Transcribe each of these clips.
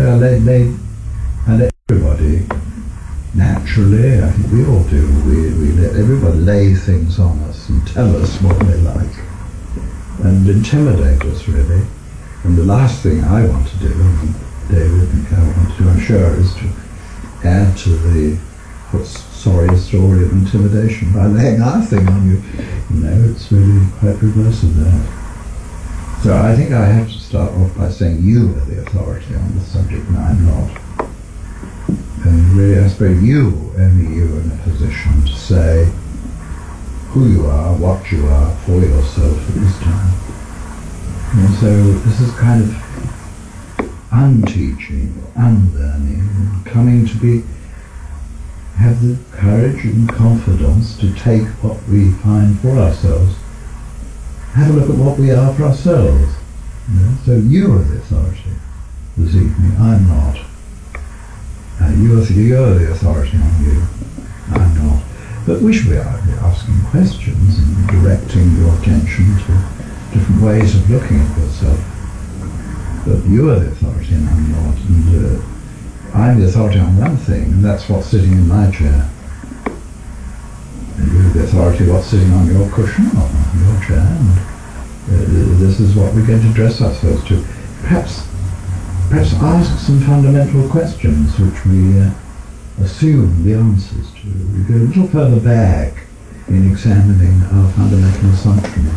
Well, and everybody, naturally, I think we all do, we let everybody lay things on us and tell us what they like and intimidate us, really. And the last thing I want to do, and David and Cal want to do, I'm sure, is to add to the sorry story of intimidation by laying our thing on you. It's really quite reverse of that. So I think I have to start off by saying you are the authority on the subject and I'm not. And really I suppose only you are in a position to say who you are, what you are for yourself at this time. And so this is kind of unteaching, unlearning, coming to have the courage and confidence to take what we find for ourselves. Have a look at what we are for ourselves. So you are the authority this evening, I'm not. You are the authority on you, I'm not. But we should be asking questions and directing your attention to different ways of looking at yourself. But you are the authority and I'm not. And I'm the authority on one thing, and that's what's sitting in my chair. And you're the authority what's sitting on your cushion or on your chair. And this is what we're going to address ourselves to. Perhaps ask some fundamental questions which we assume the answers to. We go a little further back in examining our fundamental assumptions.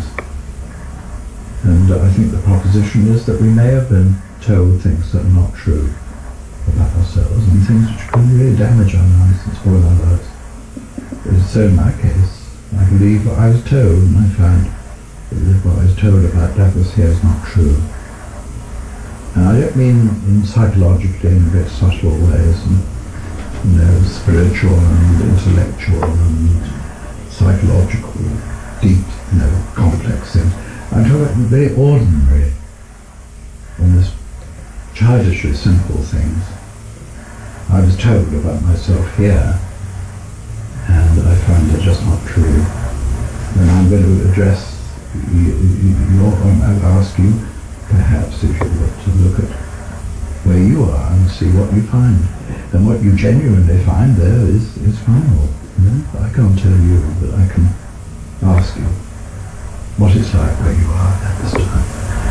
And I think the proposition is that we may have been told things that are not true about ourselves and things which can really damage our lives and spoil our lives. So in my case, I believe what I was told, and I found that what I was told about Douglas here is not true. And I don't mean in psychologically in very subtle ways, and spiritual and intellectual and psychological, deep, complex things. I'm talking about very ordinary, almost childishly simple things. I was told about myself here, and I find it just not true. And I'm going to address I'll ask you, perhaps, if you were to look at where you are and see what you find. And what you genuinely find there is final. I can't tell you, but I can ask you what it's like where you are at this time.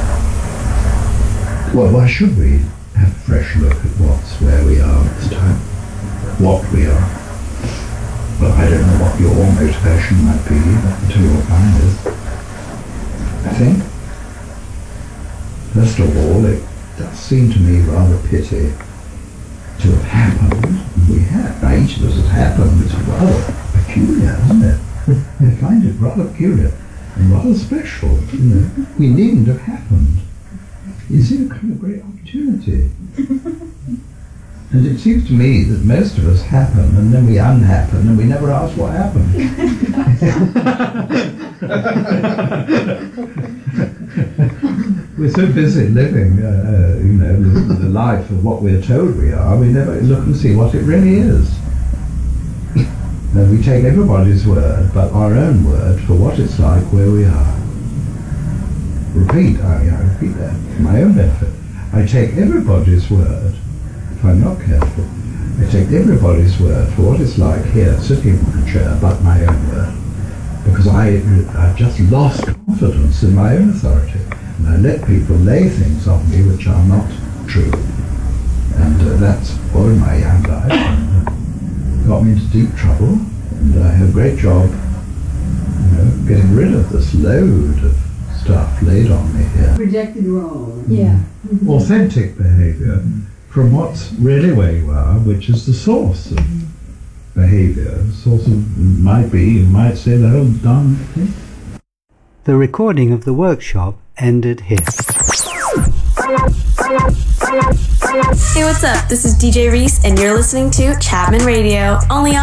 Well, why should we have a fresh look at where we are at this time? What we are. Well, I don't know what your motivation might be, but I can tell you what mine is. I think, first of all, it does seem to me rather pity to have happened. We have. Now, each of us has happened. It's rather peculiar, isn't it? I find it rather peculiar and rather special. We needn't have happened. Is it a kind of great opportunity? And it seems to me that most of us happen and then we unhappen and we never ask what happened. We're so busy living, the life of what we're told we are, we never look and see what it really is. And we take everybody's word, but our own word for what it's like where we are. I repeat that for my own benefit. I take everybody's word, if I'm not careful, I take everybody's word for what it's like here, sitting in my chair, but my own word. Because I've just lost confidence in my own authority. And I let people lay things on me which are not true. And that's spoiled my young life and got me into deep trouble. And I had a great job, getting rid of this load of stuff laid on me here. Projected role. Yeah. Authentic behaviour from what's really where you are, which is the source of behaviour. The source of, you might say, the whole darn thing. The recording of the workshop ended here. Hey, what's up? This is DJ Reese, and you're listening to Chapman Radio, only on